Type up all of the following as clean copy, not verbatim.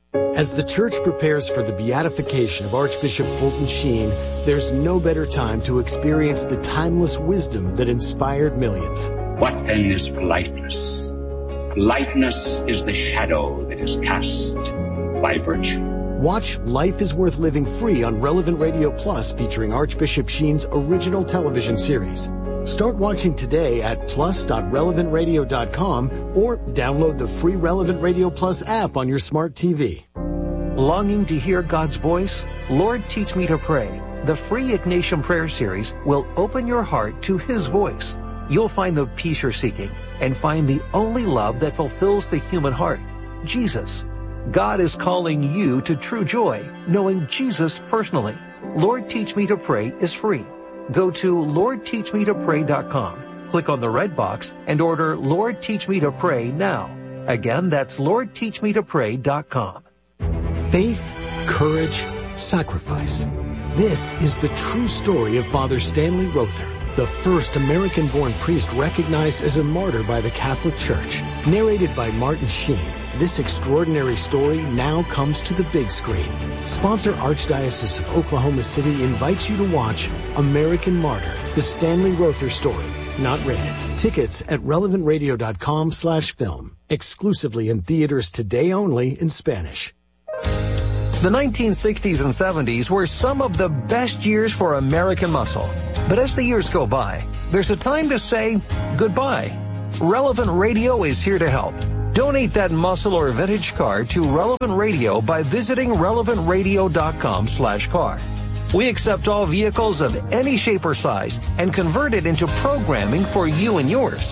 As the church prepares for the beatification of Archbishop Fulton Sheen, there's no better time to experience the timeless wisdom that inspired millions. What then is politeness? Politeness is the shadow that is cast by virtue. Watch Life is Worth Living free on Relevant Radio Plus, featuring Archbishop Sheen's original television series. Start watching today at plus.relevantradio.com or download the free Relevant Radio Plus app on your smart TV. Longing to hear God's voice? Lord, Teach Me to Pray. The free Ignatian Prayer Series will open your heart to His voice. You'll find the peace you're seeking and find the only love that fulfills the human heart, Jesus. God is calling you to true joy, knowing Jesus personally. Lord, Teach Me to Pray is free. Go to LordTeachMeToPray.com, click on the red box, and order Lord, Teach Me to Pray now. Again, that's LordTeachMeToPray.com. Faith, courage, sacrifice. This is the true story of Father Stanley Rother, the first American-born priest recognized as a martyr by the Catholic Church. Narrated by Martin Sheen, this extraordinary story now comes to the big screen. Sponsor Archdiocese of Oklahoma City invites you to watch American Martyr, the Stanley Rother story, not rated. Tickets at relevantradio.com/film. Exclusively in theaters today only in Spanish. The 1960s and 70s were some of the best years for American muscle. But as the years go by, there's a time to say goodbye. Relevant Radio is here to help. Donate that muscle or vintage car to Relevant Radio by visiting relevantradio.com/car. We accept all vehicles of any shape or size and convert it into programming for you and yours.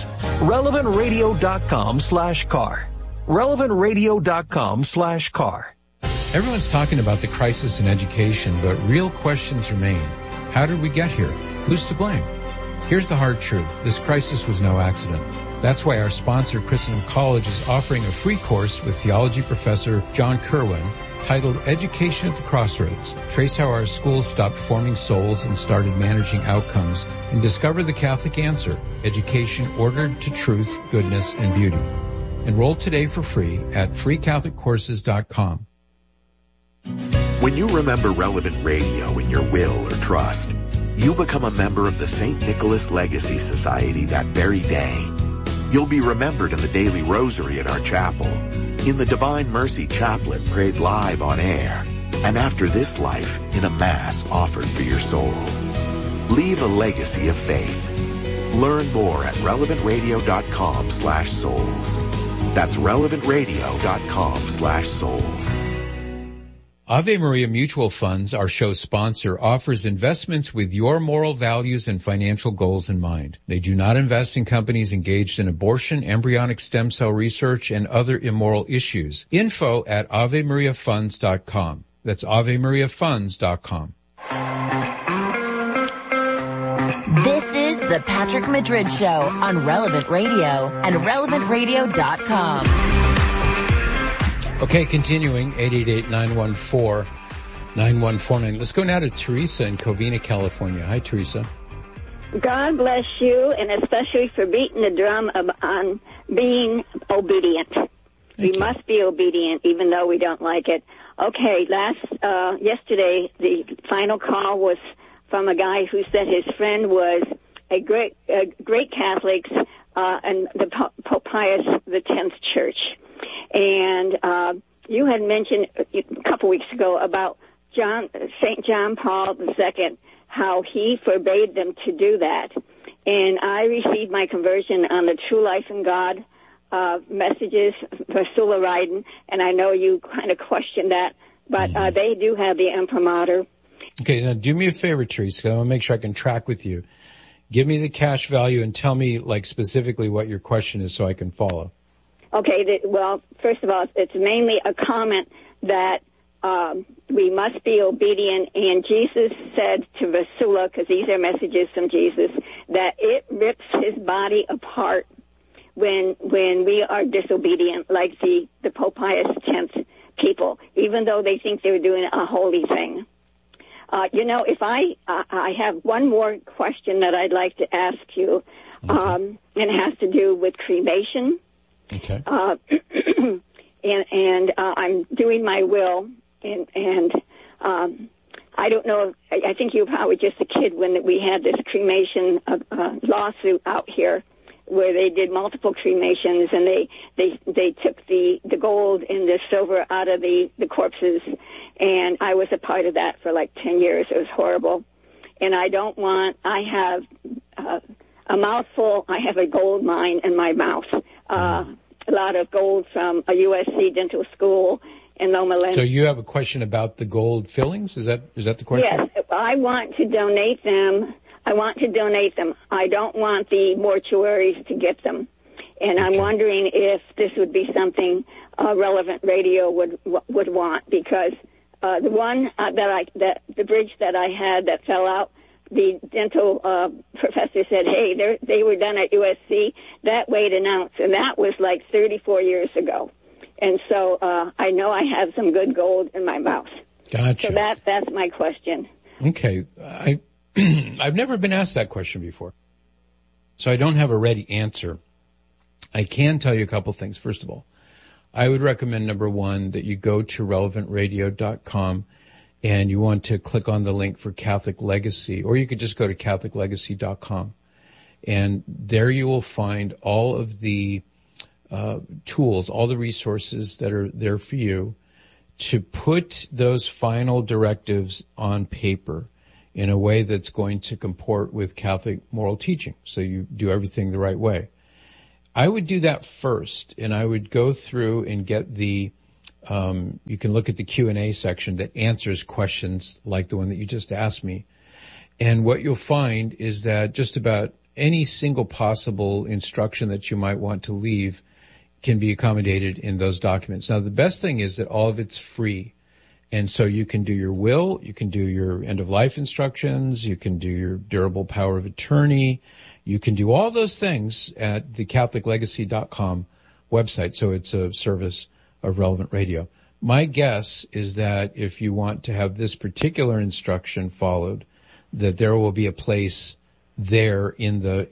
relevantradio.com/car. relevantradio.com/car. Everyone's talking about the crisis in education, but real questions remain. How did we get here? Who's to blame? Here's the hard truth. This crisis was no accident. That's why our sponsor, Christendom College, is offering a free course with theology professor John Kerwin titled Education at the Crossroads. Trace how our schools stopped forming souls and started managing outcomes, and discover the Catholic answer, education ordered to truth, goodness, and beauty. Enroll today for free at freecatholiccourses.com. When you remember Relevant Radio in your will or trust, you become a member of the St. Nicholas Legacy Society that very day. You'll be remembered in the daily rosary at our chapel, in the Divine Mercy Chaplet prayed live on air, and after this life in a Mass offered for your soul. Leave a legacy of faith. Learn more at relevantradio.com/souls. That's relevantradio.com/souls. Ave Maria Mutual Funds, our show sponsor, offers investments with your moral values and financial goals in mind. They do not invest in companies engaged in abortion, embryonic stem cell research, and other immoral issues. Info at AveMariaFunds.com. That's AveMariaFunds.com. This is the Patrick Madrid Show on Relevant Radio and RelevantRadio.com. Okay, continuing, 888-914-9149. Let's go now to Teresa in Covina, California. Hi, Teresa. God bless you, and especially for beating the drum on being obedient. We must be obedient, even though we don't like it. Okay, yesterday, the final call was from a guy who said his friend was a great Catholic and the Pope Pius X Church. And you had mentioned a couple weeks ago about St. John Paul II, how he forbade them to do that. And I received my conversion on the True Life in God messages for Sula Ryden, and I know you kind of questioned that, but they do have the imprimatur. Okay, now do me a favor, Teresa. I want to make sure I can track with you. Give me the cash value and tell me, like, specifically what your question is so I can follow. Okay, well, first of all, it's mainly a comment that we must be obedient, and Jesus said to Vasula, because these are messages from Jesus, that it rips his body apart when we are disobedient, like the Pope Pius X people, even though they think they're doing a holy thing. If I have one more question that I'd like to ask you, and it has to do with cremation. Okay. And I'm doing my will, and I don't know. I think you were probably just a kid when we had this cremation lawsuit out here, where they did multiple cremations, and they took the gold and the silver out of the corpses, and I was a part of that for like 10 years. It was horrible, and I have a mouthful. I have a gold mine in my mouth. A lot of gold from a USC dental school in Loma Linda. So you have a question about the gold fillings? Is that the question? Yes, I want to donate them. I don't want the mortuaries to get them. And I'm wondering if this would be something Relevant Radio would want, because the one the bridge that I had that fell out, the dental professor said, hey, they were done at USC. That weighed an ounce, and that was like 34 years ago. And so I know I have some good gold in my mouth. Gotcha. So that's my question. Okay. I've never been asked that question before, so I don't have a ready answer. I can tell you a couple things. First of all, I would recommend, number one, that you go to relevantradio.com and you want to click on the link for Catholic Legacy, or you could just go to catholiclegacy.com. And there you will find all of the tools, all the resources that are there for you to put those final directives on paper in a way that's going to comport with Catholic moral teaching, so you do everything the right way. I would do that first, and I would go through and get the you can look at the Q&A section that answers questions like the one that you just asked me. And what you'll find is that just about any single possible instruction that you might want to leave can be accommodated in those documents. Now, the best thing is that all of it's free. And so you can do your will, you can do your end-of-life instructions, you can do your durable power of attorney, you can do all those things at the catholiclegacy.com website. So it's a service of Relevant Radio. My guess is that if you want to have this particular instruction followed, that there will be a place there in the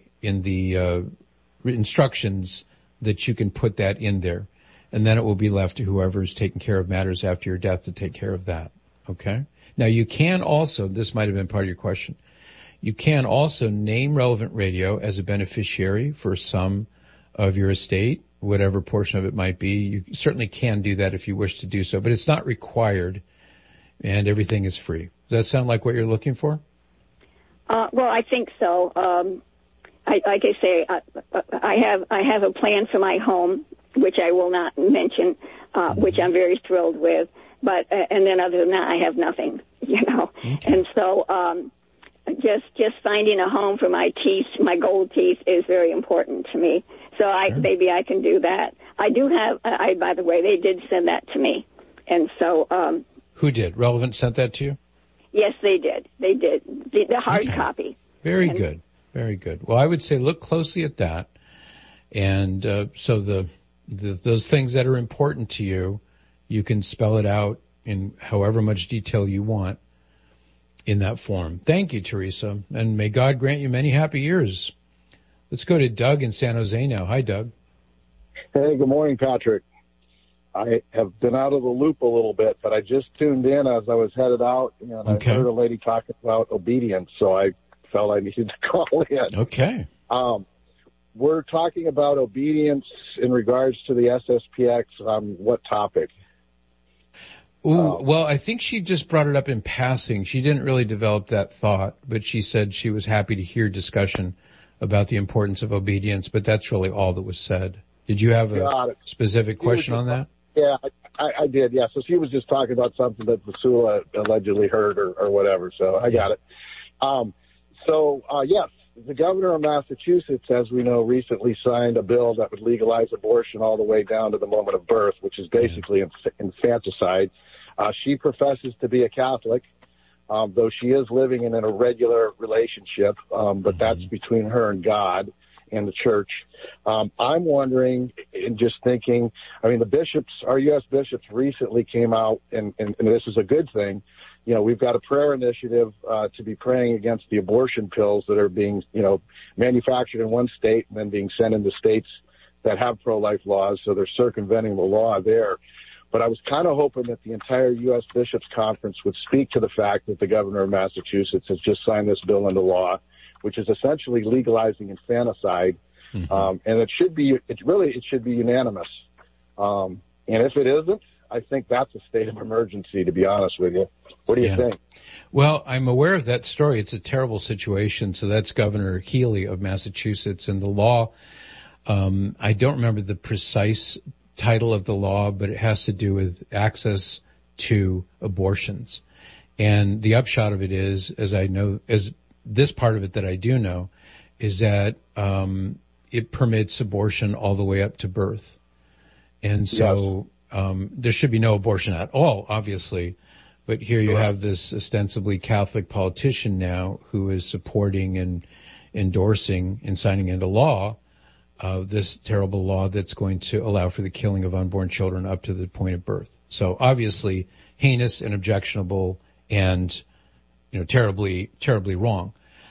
instructions that you can put that in there. And then it will be left to whoever is taking care of matters after your death to take care of that. Okay? Now you can also, this might have been part of your question, you can also name Relevant Radio as a beneficiary for some of your estate, whatever portion of it might be. You certainly can do that if you wish to do so, but it's not required, and everything is free. Does that sound like what you're looking for? Well, I think so. Like I say, I have a plan for my home, which I will not mention, which I'm very thrilled with. But and then other than that, I have nothing, you know. Okay. And so just finding a home for my teeth, my gold teeth, is very important to me. So sure. Maybe I can do that. I do have. By the way, they did send that to me, and so. Who did? Relevant sent that to you? Yes, they did. They did the hard copy. Very good. Very good. Well, I would say look closely at that, and so those things that are important to you, you can spell it out in however much detail you want in that form. Thank you, Teresa, and may God grant you many happy years. Let's go to Doug in San Jose now. Hi, Doug. Hey, good morning, Patrick. I have been out of the loop a little bit, but I just tuned in as I was headed out, and I heard a lady talking about obedience, so I felt I needed to call in. Okay. We're talking about obedience in regards to the SSPX on what topic? Well, I think she just brought it up in passing. She didn't really develop that thought, but she said she was happy to hear discussion about the importance of obedience, but that's really all that was said. Did you have a specific question on that? Yeah, I did, yeah. So she was just talking about something that Vasula allegedly heard or whatever, so I got it. Yes, the governor of Massachusetts, as we know, recently signed a bill that would legalize abortion all the way down to the moment of birth, which is basically infanticide. She professes to be a Catholic, though she is living in an irregular relationship, but that's between her and God and the church. I'm wondering and just thinking, I mean, the bishops, our U.S. bishops recently came out, and this is a good thing. You know, we've got a prayer initiative to be praying against the abortion pills that are being, manufactured in one state and then being sent into states that have pro-life laws, so they're circumventing the law there. But I was kind of hoping that the entire U.S. Bishops Conference would speak to the fact that the governor of Massachusetts has just signed this bill into law, which is essentially legalizing infanticide. And it should be unanimous. And if it isn't, I think that's a state of emergency, to be honest with you. What do you think? Well, I'm aware of that story. It's a terrible situation. So that's Governor Healy of Massachusetts, and the law, I don't remember the precise title of the law, but it has to do with access to abortions. And the upshot of it is, as this part of it that I do know, is that it permits abortion all the way up to birth. And so there should be no abortion at all, obviously. But here you have this ostensibly Catholic politician now who is supporting and endorsing and signing into law this terrible law that's going to allow for the killing of unborn children up to the point of birth. So obviously heinous and objectionable and, terribly, terribly wrong.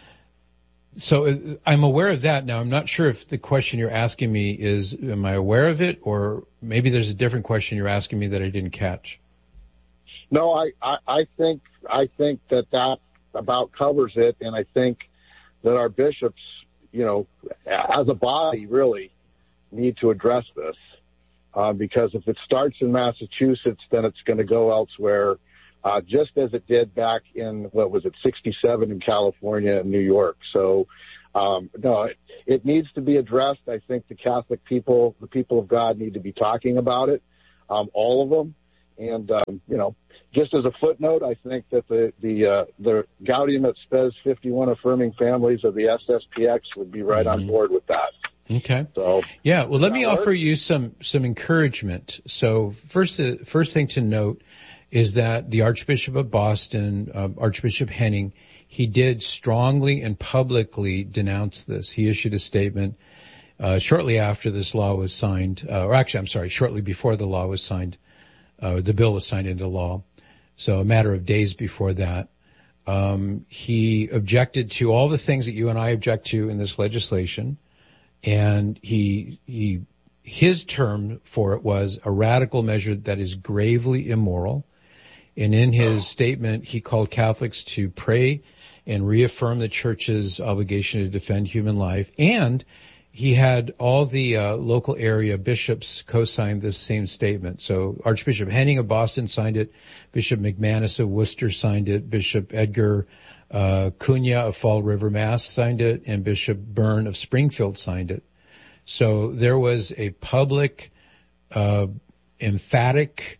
So I'm aware of that. Now, I'm not sure if the question you're asking me is, am I aware of it? Or maybe there's a different question you're asking me that I didn't catch. No, I think that about covers it. And I think that our bishops, as a body really need to address this. Because if it starts in Massachusetts, then it's going to go elsewhere. Just as it did back in, 67 in California and New York. So, no, it needs to be addressed. I think the Catholic people, the people of God, need to be talking about it, all of them. And, just as a footnote, I think that the Gaudium et Spes 51 affirming families of the SSPX would be right on board with that. Okay. So, well, let me offer you some encouragement. So first thing to note is that the Archbishop of Boston, Archbishop Henning, he did strongly and publicly denounce this. He issued a statement shortly after this law was signed, shortly before the law was signed, the bill was signed into law. So a matter of days before that. He objected to all the things that you and I object to in this legislation. And his term for it was a radical measure that is gravely immoral. And in his statement, he called Catholics to pray and reaffirm the Church's obligation to defend human life. And he had all the local area bishops co-sign this same statement. So Archbishop Henning of Boston signed it. Bishop McManus of Worcester signed it. Bishop Edgar Cunha of Fall River, Mass. signed it. And Bishop Byrne of Springfield signed it. So there was a public, emphatic,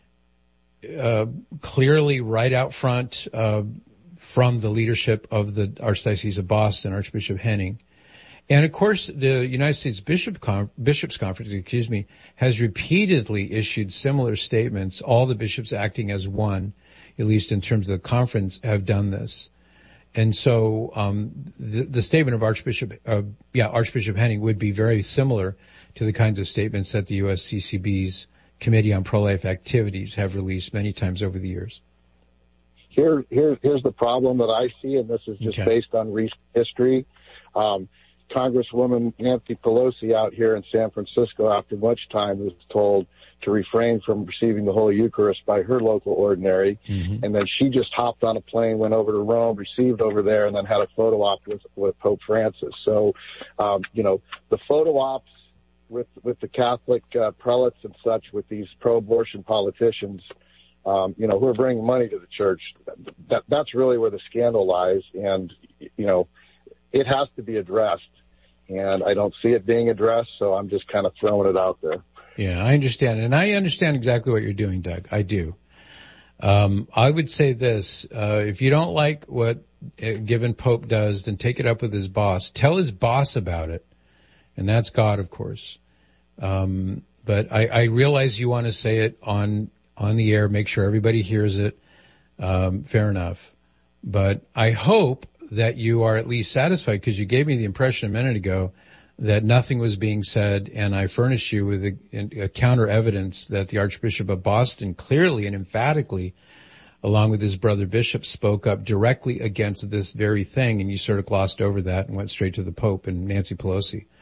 clearly right out front from the leadership of the Archdiocese of Boston, Archbishop Henning. And of course, the United States Bishops' Conference, has repeatedly issued similar statements. All the bishops acting as one, at least in terms of the conference, have done this. And so, the statement of Archbishop Henning would be very similar to the kinds of statements that the USCCB's Committee on Pro-Life Activities have released many times over the years. Here's the problem that I see, and this is just based on recent history. Congresswoman Nancy Pelosi out here in San Francisco, after much time, was told to refrain from receiving the Holy Eucharist by her local ordinary. Mm-hmm. And then she just hopped on a plane, went over to Rome, received over there, and then had a photo op with Pope Francis. So, the photo ops with the Catholic prelates and such, with these pro-abortion politicians, who are bringing money to the church, that's really where the scandal lies. And, it has to be addressed. And I don't see it being addressed, so I'm just kind of throwing it out there. Yeah, I understand. And I understand exactly what you're doing, Doug. I do. I would say this, if you don't like what a given Pope does, then take it up with his boss. Tell his boss about it. And that's God, of course. But I realize you want to say it on the air, make sure everybody hears it. Fair enough. But I hope that you are at least satisfied, because you gave me the impression a minute ago that nothing was being said, and I furnished you with a counter evidence that the Archbishop of Boston clearly and emphatically, along with his brother bishop, spoke up directly against this very thing, and you sort of glossed over that and went straight to the Pope and Nancy Pelosi.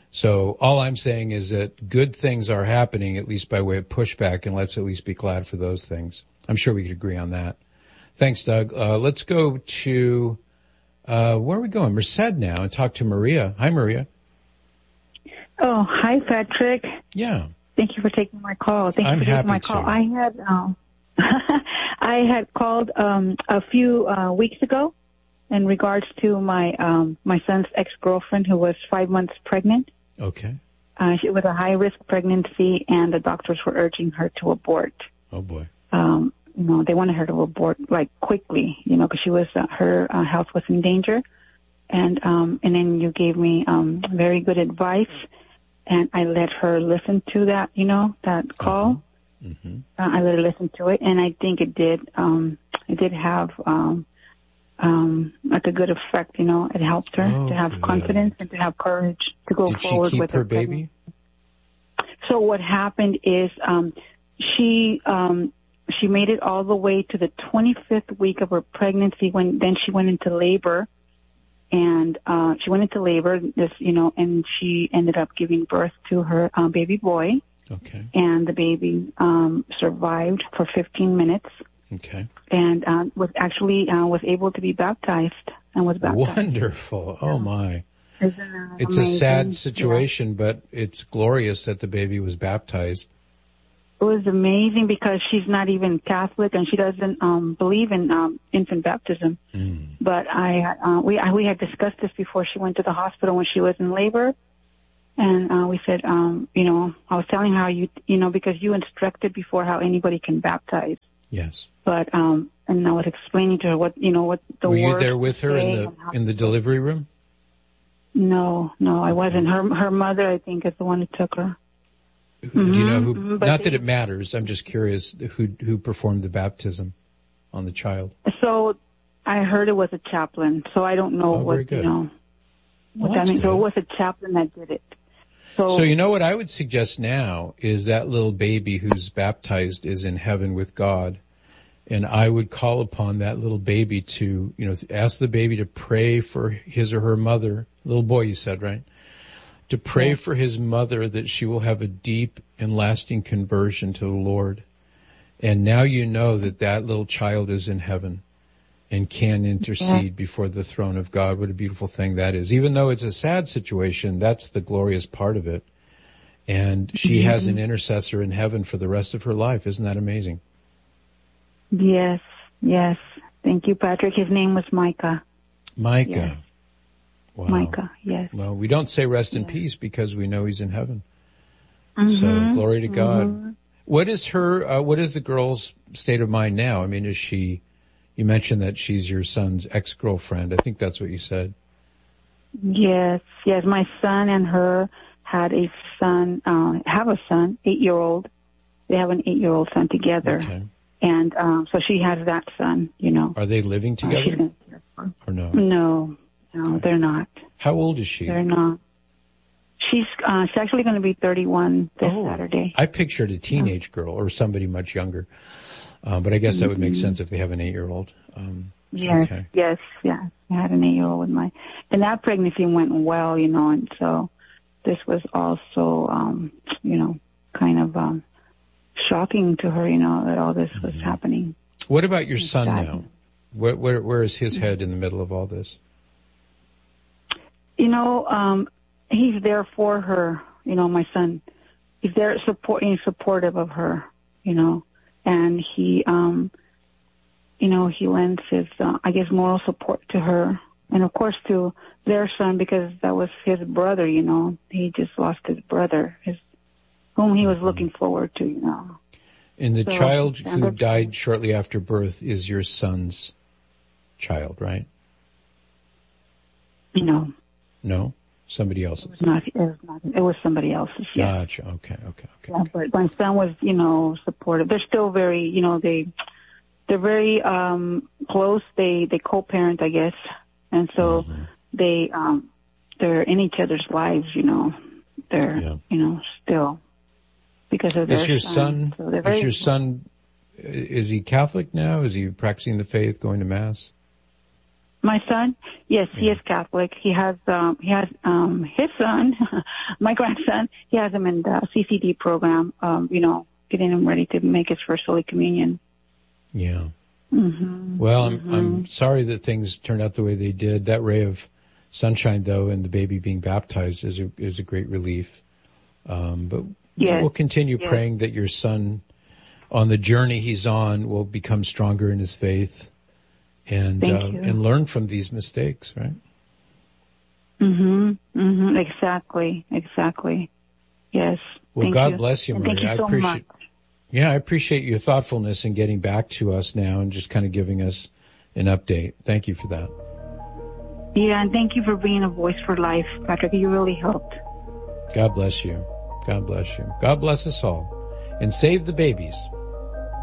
So all I'm saying is that good things are happening, at least by way of pushback, and let's at least be glad for those things. I'm sure we could agree on that. Thanks, Doug. Let's go to, where are we going? Merced now, and talk to Maria. Hi, Maria. Oh, hi, Patrick. Yeah. Thank you for taking my call. Thank you for taking my call. I had, I had called, a few, weeks ago in regards to my son's ex-girlfriend who was 5 months pregnant. Okay. It was a high-risk pregnancy, and the doctors were urging her to abort. Oh, boy. They wanted her to abort, like, quickly, because she was, her health was in danger. And then you gave me very good advice, and I let her listen to that, that call. Mm-hmm. I let her listen to it, and I think it did have like a good effect, It helped her to have confidence and to have courage to go forward with her baby. So what happened is she made it all the way to the 25th week of her pregnancy then she went into labor. And she went into labor, and she ended up giving birth to her baby boy. Okay. And the baby survived for 15 minutes. Okay. And was able to be baptized and was baptized. Wonderful. Oh, my. Isn't that it's amazing? A sad situation, but it's glorious that the baby was baptized. It was amazing because she's not even Catholic and she doesn't believe in infant baptism. Mm. But we had discussed this before she went to the hospital when she was in labor, and we said, I was telling her because you instructed before how anybody can baptize. Yes. But and I was explaining to her what the Were you there with her in the delivery room? No, I wasn't. Her mother, I think, is the one who took her. Do you know who? Mm-hmm, not that it matters. I'm just curious who performed the baptism on the child. So I heard it was a chaplain. So I don't know what that means. So it was a chaplain that did it. So what I would suggest now is that little baby who's baptized is in heaven with God, and I would call upon that little baby to ask the baby to pray for his or her mother. Little boy, you said, right? To pray for his mother that she will have a deep and lasting conversion to the Lord. And now you know that little child is in heaven and can intercede before the throne of God. What a beautiful thing that is. Even though it's a sad situation, that's the glorious part of it. And she has an intercessor in heaven for the rest of her life. Isn't that amazing? Yes. Thank you, Patrick. His name was Micah. Micah. Yes. Wow. Micah, yes. Well, we don't say rest in peace because we know he's in heaven. Mm-hmm. So glory to God. Mm-hmm. What is the girl's state of mind now? I mean, you mentioned that she's your son's ex-girlfriend. I think that's what you said. Yes. My son and her had a son, 8-year-old. They have an 8-year-old son together. Okay. And, so she has that son, Are they living together? Or no? No, they're not. How old is she? They're not. She's actually going to be 31 this Saturday. I pictured a teenage girl or somebody much younger. But I guess that would make sense if they have an 8-year-old. Yes, okay. Yes. I had an 8-year-old with and that pregnancy went well, and so this was also, kind of, shocking to her, that all this was happening. What about your son now? Where is his head in the middle of all this? He's there for her, my son. He's there supportive of her, and he, he lends his, moral support to her. And of course to their son because that was his brother, He just lost his brother, whom he was looking forward to, And the child who died shortly after birth is your son's child, right? No? Somebody else's? It was somebody else's, yeah. Gotcha. Okay. Yeah, but my son was, supportive. They're still very, they're very, close. They co-parent, I guess. And so they're in each other's lives, They're, still because of their son. Is your son, is he Catholic now? Is he practicing the faith, going to Mass? My son, yes, he is Catholic. He has his son, my grandson. He has him in the CCD program. Getting him ready to make his first Holy Communion. Yeah. Mm-hmm. Well, I'm sorry that things turned out the way they did. That ray of sunshine, though, and the baby being baptized is a great relief. But we'll continue praying that your son, on the journey he's on, will become stronger in his faith and learn from these mistakes, right? Exactly. Yes. Well, God bless you, Maria. Thank you so much. Yeah, I appreciate your thoughtfulness in getting back to us now and just kind of giving us an update. Thank you for that. Yeah, and thank you for being a voice for life, Patrick. You really helped. God bless you. God bless you. God bless us all. And save the babies.